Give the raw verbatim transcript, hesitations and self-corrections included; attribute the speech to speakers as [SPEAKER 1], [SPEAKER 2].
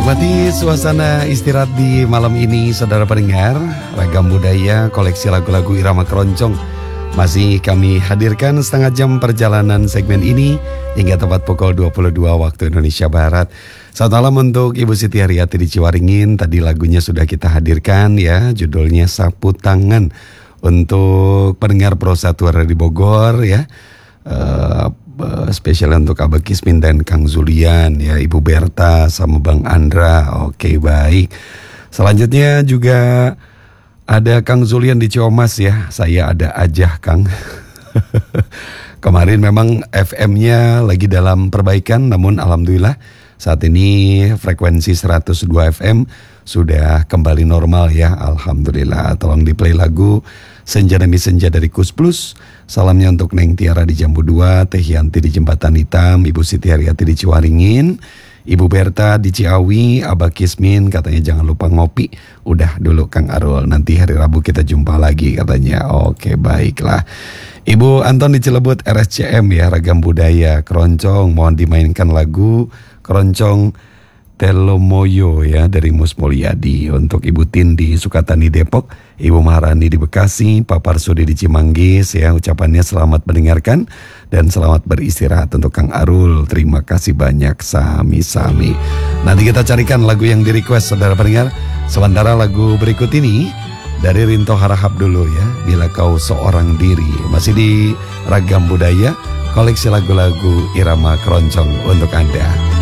[SPEAKER 1] Menikmati suasana istirahat di malam ini, saudara pendengar. Ragam budaya, koleksi lagu-lagu irama keroncong masih kami hadirkan setengah jam perjalanan segmen ini hingga tepat pukul dua puluh dua waktu Indonesia Barat. Selamat malam untuk Ibu Siti Haryati di Ciwaringin. Tadi lagunya sudah kita hadirkan ya, judulnya Sapu Tangan. Untuk pendengar Pro Satu di Bogor ya, uh, uh, spesial untuk Abah Kismin dan Kang Zulian ya, Ibu Berta sama Bang Andra. Oke, baik. Selanjutnya juga ada Kang Zulian di Ciamas ya. Saya ada aja Kang. Kemarin memang F M-nya lagi dalam perbaikan, namun alhamdulillah saat ini frekuensi seratus dua F M sudah kembali normal ya. Alhamdulillah. Tolong di play lagu Senja Demi Senja dari Kus Plus. Salamnya untuk Neng Tiara di Jambu dua, Teh Yanti di Jembatan Hitam, Ibu Siti Haryati di Ciwaringin, Ibu Berta di Ciawi, Abah Kismin katanya jangan lupa ngopi. Udah dulu Kang Arul, nanti hari Rabu kita jumpa lagi katanya. Oke, baiklah. Ibu Anton di Cilebut R S C M ya, Ragam Budaya Keroncong, mohon dimainkan lagu Keroncong Telomoyo ya dari Mus Mulyadi. Untuk Ibu Tin di Sukatani Depok, Ibu Maharani di Bekasi, Pak Parsudi di Cimanggis ya, ucapannya selamat mendengarkan dan selamat beristirahat untuk Kang Arul. Terima kasih banyak, sami-sami. Nanti kita carikan lagu yang di request saudara pendengar. Sementara lagu berikut ini dari Rinto Harahap dulu ya, Bila Kau Seorang Diri. Masih di Ragam Budaya, koleksi lagu-lagu irama keroncong untuk Anda.